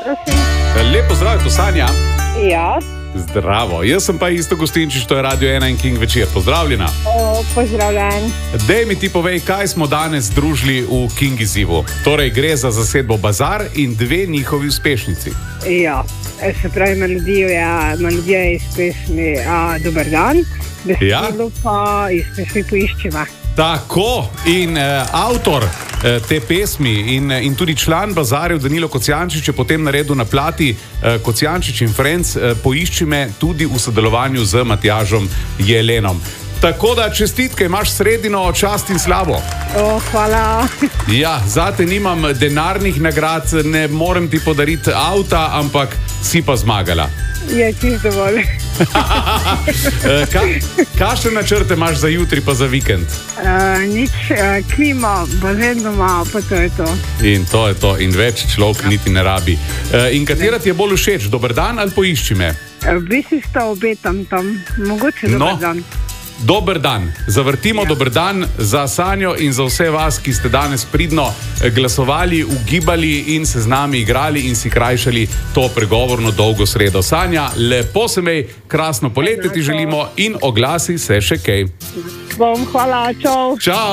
prosim. Lepo zdrav, to Sanja. Ja, Zdravo, jaz sem pa Isto Gostinčič, to je Radio 1 in King večer. Pozdravljena. pozdravljen. Dej mi ti povej, kaj smo danes združili v King izzivu. Torej, gre za zasedbo Bazar in dve njihovi uspešnici. Ja, se pravi, melodija je iz pesmi Dober dan, besedilo pa iz pesmi Poiščiva. Tako, in avtor te pesmi in tudi član Bazarjev Danilo Kocijančič je potem naredil na plati Kocijančič in Friends Poišči me tudi v sodelovanju z Matjažem Jelenom. Tako da čestitke, imaš sredino, čast in slavo. Hvala. Ja, zate nimam denarnih nagrad, ne morem ti podariti avta, ampak si pa zmagala. Je čisto dovolj. Kakšne načrte imaš za jutri pa za vikend? Nič, klima, bazen doma, pa to je to. In to je to, in več človek niti ne rabi. In katera ti je bolj všeč, Dober dan ali Poišči me? V bistvu sta obe tam, mogoče Dober dan. Dober dan. Zavrtimo Dober dan za Sanjo in za vse vas, ki ste danes pridno glasovali, ugibali in se z nami igrali in si krajšali to pregovorno dolgo sredo. Sanja, lepo se mej, krasno poletje ti želimo in oglasi se še kaj. Hvala, čau. Čau.